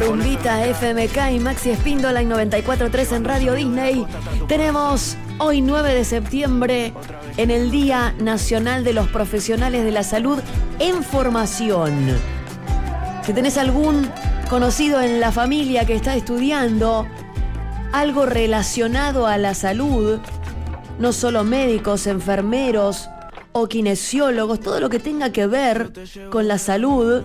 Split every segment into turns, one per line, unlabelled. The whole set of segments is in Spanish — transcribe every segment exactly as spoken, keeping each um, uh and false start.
Rumbita, F M K y Maxi Espíndola en noventa y cuatro punto tres en Radio Disney. Tenemos hoy nueve de septiembre en el Día Nacional de los Profesionales de la Salud en Formación. Si tenés algún conocido en la familia que está estudiando algo relacionado a la salud, no solo médicos, enfermeros o kinesiólogos, todo lo que tenga que ver con la salud,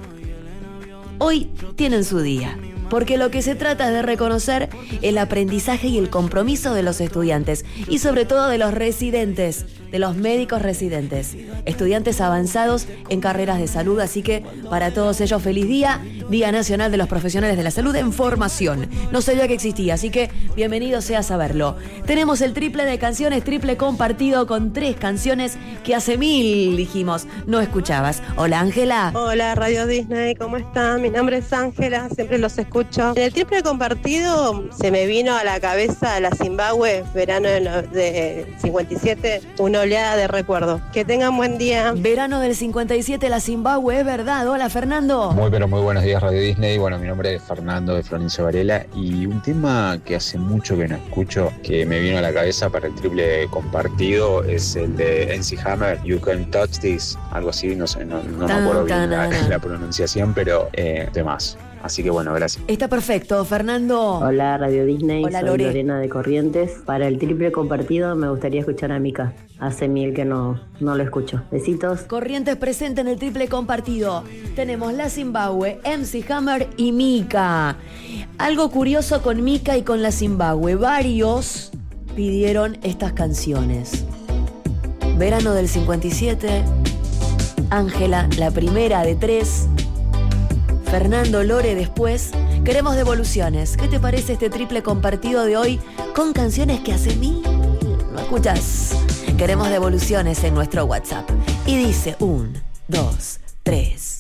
hoy tienen su día, porque lo que se trata es de reconocer el aprendizaje y el compromiso de los estudiantes y sobre todo de los residentes, de los médicos residentes, estudiantes avanzados en carreras de salud. Así que para todos ellos, feliz día, Día Nacional de los Profesionales de la Salud en Formación. No sabía que existía, así que bienvenido sea a saberlo. Tenemos el triple de canciones, triple compartido con tres canciones que hace mil, dijimos, no escuchabas. Hola, Ángela.
Hola, Radio Disney, ¿cómo están? Mi nombre es Ángela, siempre los escucho. En el triple compartido se me vino a la cabeza la Zimbabue, verano de, no, de cincuenta y siete, una oleada de recuerdo. Que tengan buen día.
Verano del cincuenta y siete, la Zimbabue, es verdad. Hola, Fernando.
Muy, pero muy buenos días, Radio Disney. Bueno, mi nombre es Fernando de Florencio Varela y un tema que hace mucho que no escucho, que me vino a la cabeza para el triple compartido, es el de M C Hammer, You Can Touch This, algo así, no sé, no, no me acuerdo bien la, la pronunciación, pero eh, temas. Así que bueno, gracias.
Está perfecto, Fernando.
Hola, Radio Disney.
Hola,
soy
Lore.
Lorena de Corrientes. Para el triple compartido me gustaría escuchar a Mika. Hace mil que no, no lo escucho. Besitos.
Corrientes presente en el triple compartido. Tenemos la Zimbabue, M C Hammer y Mika. Algo curioso con Mika y con la Zimbabue. Varios pidieron estas canciones. Verano del cincuenta y siete. Ángela, la primera de tres. Fernando, Lore después. Queremos devoluciones. ¿Qué te parece este triple compartido de hoy con canciones que hace mil no escuchas? Queremos devoluciones en nuestro WhatsApp. Y dice un, dos, tres.